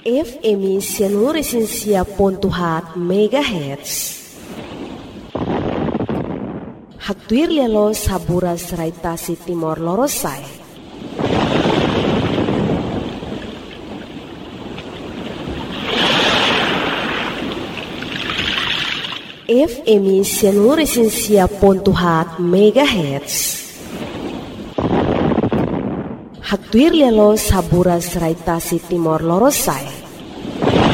FM Sianuresinsia Pontuhat Megahertz. Haktuir lelo sabura seraitasi Timor Lorosai. FM Sianuresinsia Pontuhat Megahertz. Haktuir lelo sabura seraitasi Timor Lorosai.